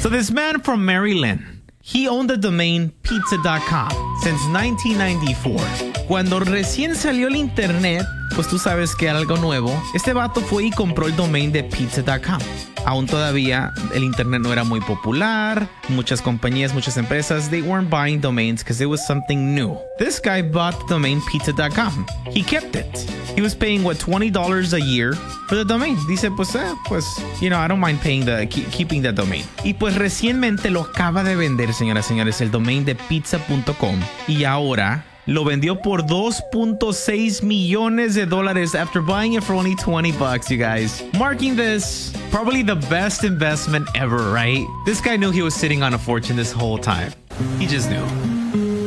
So this man from Maryland, he owned the domain pizza.com since 1994. Cuando recién salió el internet, pues tú sabes que era algo nuevo. Este vato fue y compró el domain de pizza.com. Aún todavía el internet no era muy popular. Muchas compañías, muchas empresas, they weren't buying domains because it was something new. This guy bought the domain pizza.com. He kept it. He was paying, what, $20 a year for the domain. Dice, pues, you know, I don't mind paying keeping the domain. Y pues recientemente lo acaba de vender, señoras y señores, el domain de pizza.com. Y ahora lo vendió por $2.6 millones after buying it for only $20, you guys. Marking this probably the best investment ever, right? This guy knew he was sitting on a fortune this whole time. He just knew.